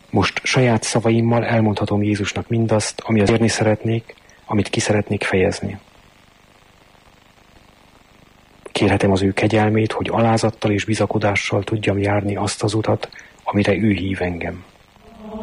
Most saját szavaimmal elmondhatom Jézusnak mindazt, ami az érni szeretnék, amit ki szeretnék fejezni. Kérhetem az ő kegyelmét, hogy alázattal és bizakodással tudjam járni azt az utat, amire ő hív engem.